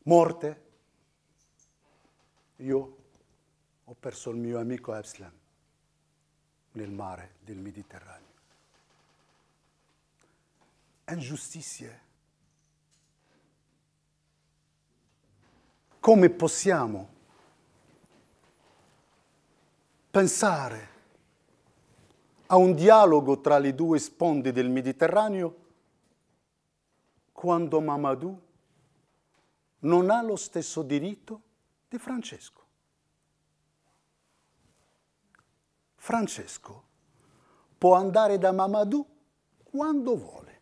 morte. Io ho perso il mio amico Abslan nel mare del Mediterraneo. Ingiustizie. Come possiamo pensare a un dialogo tra le due sponde del Mediterraneo quando Mamadou non ha lo stesso diritto di Francesco? Francesco può andare da Mamadou quando vuole.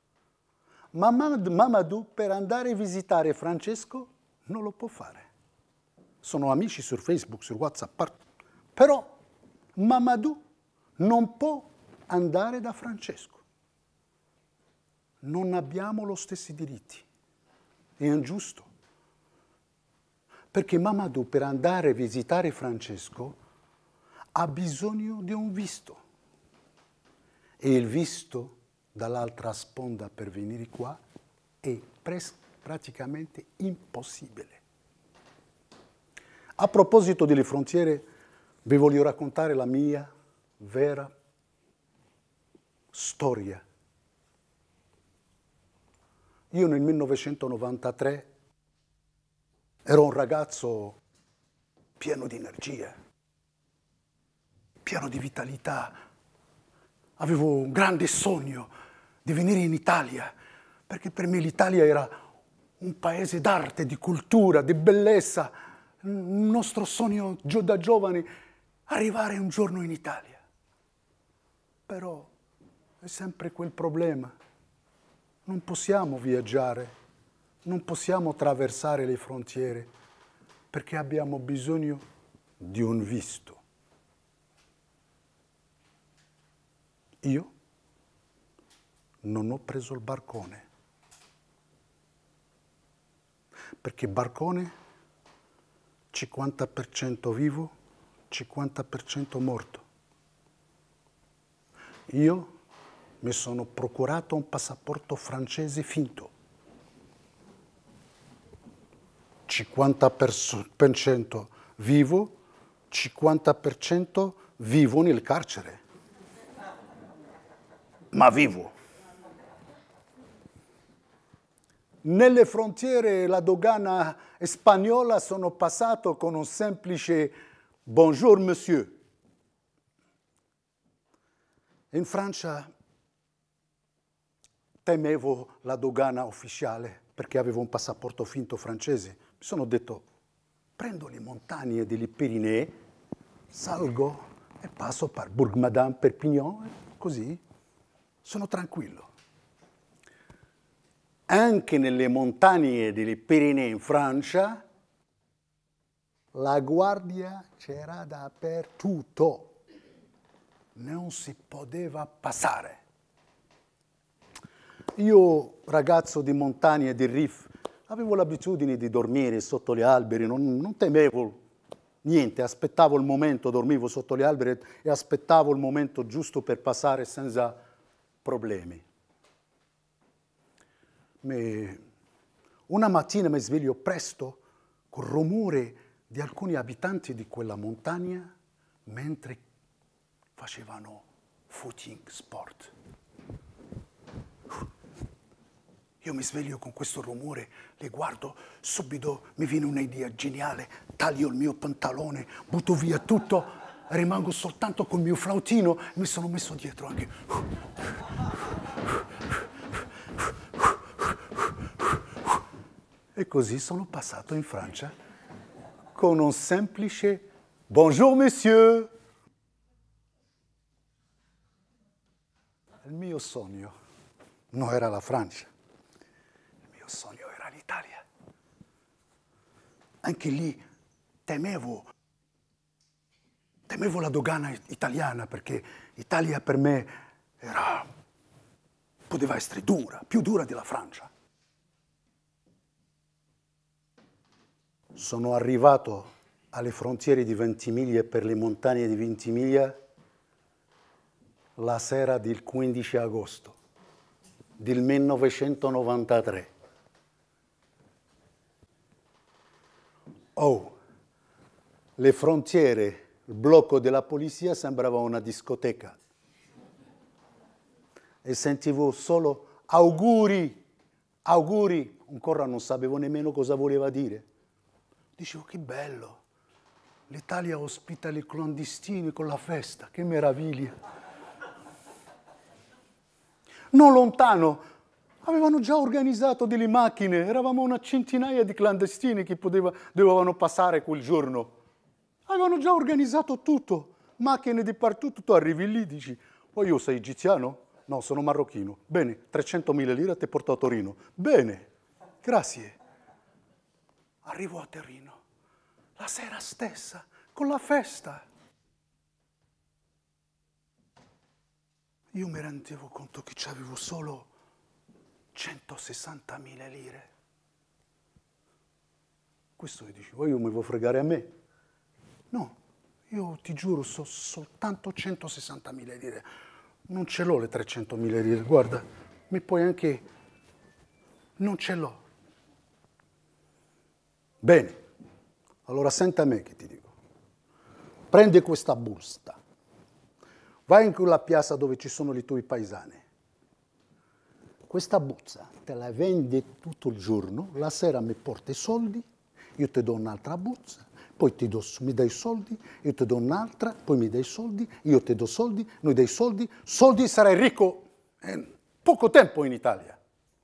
Mamadou per andare a visitare Francesco non lo può fare. Sono amici su Facebook, su WhatsApp, però Mamadou non può andare da Francesco. Non abbiamo lo stessi diritti. È ingiusto. Perché Mamadou per andare a visitare Francesco ha bisogno di un visto. E il visto dall'altra sponda per venire qua è praticamente impossibile. A proposito delle frontiere, vi voglio raccontare la mia vera storia. Io nel 1993 ero un ragazzo pieno di energia, pieno di vitalità. Avevo un grande sogno di venire in Italia, perché per me l'Italia era un paese d'arte, di cultura, di bellezza. Il nostro sogno da giovani, arrivare un giorno in Italia. Però è sempre quel problema. Non possiamo viaggiare, non possiamo attraversare le frontiere, perché abbiamo bisogno di un visto. Io non ho preso il barcone, perché barcone 50% vivo, 50% morto. Io mi sono procurato un passaporto francese finto. 50% vivo, 50% vivo nel carcere. Ma vivo. Nelle frontiere la dogana spagnola sono passato con un semplice bonjour monsieur. In Francia temevo la dogana ufficiale perché avevo un passaporto finto francese. Mi sono detto, prendo le montagne delle Pirenee, salgo e passo per Bourg-Madame, Perpignan, così sono tranquillo. Anche nelle montagne delle Pirenee in Francia, la guardia c'era dappertutto. Non si poteva passare. Io, ragazzo di montagna e di Rif, avevo l'abitudine di dormire sotto gli alberi, non temevo niente, aspettavo il momento, dormivo sotto gli alberi e aspettavo il momento giusto per passare senza problemi. Una mattina mi sveglio presto col rumore di alcuni abitanti di quella montagna mentre facevano footing sport. Io mi sveglio con questo rumore, le guardo, subito mi viene un'idea geniale, taglio il mio pantalone, butto via tutto, rimango soltanto col mio flautino e mi sono messo dietro anche. E così sono passato in Francia con un semplice bonjour monsieur. Il mio sogno non era la Francia, il mio sogno era l'Italia. Anche lì temevo la dogana italiana perché l'Italia per me poteva essere dura, più dura della Francia. Sono arrivato alle frontiere di Ventimiglia e per le montagne di Ventimiglia la sera del 15 agosto del 1993. Oh, le frontiere, il blocco della polizia sembrava una discoteca. E sentivo solo auguri, auguri. Ancora non sapevo nemmeno cosa voleva dire. Dicevo, che bello. L'Italia ospita i clandestini con la festa, che meraviglia. Non lontano, avevano già organizzato delle macchine, eravamo una centinaia di clandestini che dovevano passare quel giorno. Avevano già organizzato tutto, macchine di partito, tu arrivi lì, dici, oh io sei egiziano? No, sono marocchino. Bene, 300.000 lire ti porto a Torino. Bene, grazie. Arrivo a Torino, la sera stessa, con la festa. Io mi rendevo conto che c'avevo solo 160.000 lire. Questo mi dicevo, io mi vuoi fregare a me? No, io ti giuro, so soltanto 160.000 lire. Non ce l'ho le 300.000 lire, guarda, mi puoi anche... Non ce l'ho. Bene, allora senta me che ti dico. Prendi questa busta, vai in quella piazza dove ci sono i tuoi paesani. Questa busta te la vendi tutto il giorno, la sera mi porti i soldi, io ti do un'altra busta, poi mi dai soldi, io ti do un'altra, poi mi dai soldi, io ti do soldi, noi dai soldi, soldi sarai ricco in poco tempo in Italia.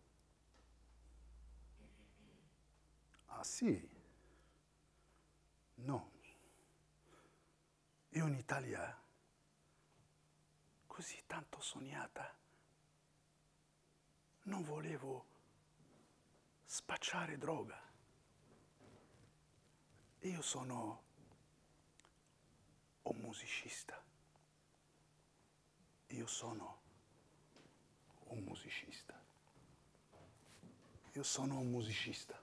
Ah sì? No. Io in Italia, così tanto sognata, non volevo spacciare droga. Io sono un musicista. Io sono un musicista. Io sono un musicista.